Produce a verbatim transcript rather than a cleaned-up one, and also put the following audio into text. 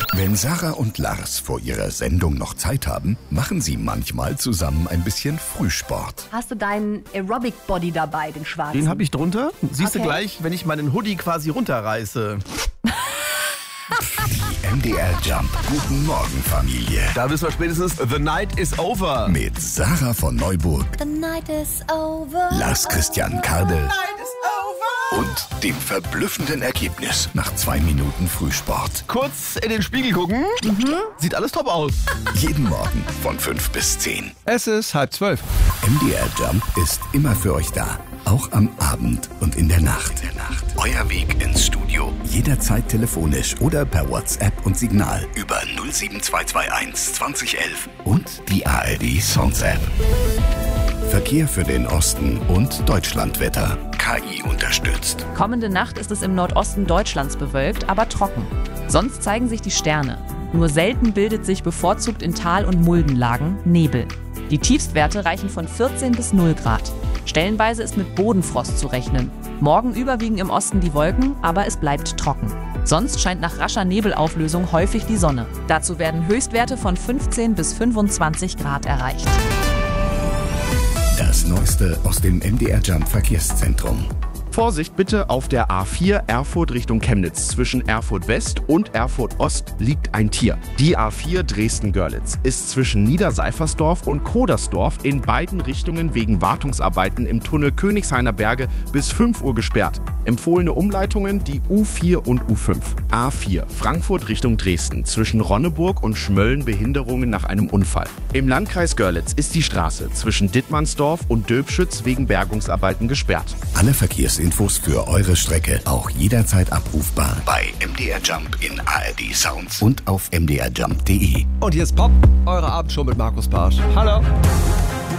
Wenn Sarah und Lars vor ihrer Sendung noch Zeit haben, machen sie manchmal zusammen ein bisschen Frühsport. Hast du deinen Aerobic-Body dabei, den schwarzen? Den habe ich drunter. Siehst Okay. du gleich, wenn ich meinen Hoodie quasi runterreiße. Die M D R Jump Guten Morgen Familie. Da wissen wir spätestens, the night is over. Mit Sarah von Neuburg, The night is over. Lars Christian Kardel und dem verblüffenden Ergebnis nach zwei Minuten Frühsport. Kurz in den Spiegel gucken. Mhm. Sieht alles top aus. Jeden Morgen von fünf bis zehn. Es ist halb zwölf. M D R Jump ist immer für euch da. Auch am Abend und in der Nacht. Euer Weg ins Studio. Jederzeit telefonisch oder per WhatsApp und Signal über null sieben zwei zwei eins zwanzig elf und die A R D Songs App. Verkehr für den Osten und Deutschlandwetter. K I unterstützt. Kommende Nacht ist es im Nordosten Deutschlands bewölkt, aber trocken. Sonst zeigen sich die Sterne. Nur selten bildet sich bevorzugt in Tal- und Muldenlagen Nebel. Die Tiefstwerte reichen von vierzehn bis null Grad. Stellenweise ist mit Bodenfrost zu rechnen. Morgen überwiegen im Osten die Wolken, aber es bleibt trocken. Sonst scheint nach rascher Nebelauflösung häufig die Sonne. Dazu werden Höchstwerte von fünfzehn bis fünfundzwanzig Grad erreicht. Das Neueste aus dem M D R Jump Verkehrszentrum. Vorsicht bitte, auf der A vier Erfurt Richtung Chemnitz. Zwischen Erfurt West und Erfurt Ost liegt ein Tier. Die A vier Dresden-Görlitz ist zwischen Niederseifersdorf und Kodersdorf in beiden Richtungen wegen Wartungsarbeiten im Tunnel Königshainer Berge bis fünf Uhr gesperrt. Empfohlene Umleitungen die U vier und U fünf. A vier Frankfurt Richtung Dresden. Zwischen Ronneburg und Schmölln Behinderungen nach einem Unfall. Im Landkreis Görlitz ist die Straße zwischen Dittmannsdorf und Döbschütz wegen Bergungsarbeiten gesperrt. Alle Verkehrsinfos für eure Strecke auch jederzeit abrufbar bei M D R Jump in A R D Sounds und auf m d r jump punkt d e. Und hier ist Pop, eure Abendshow mit Markus Barsch. Hallo.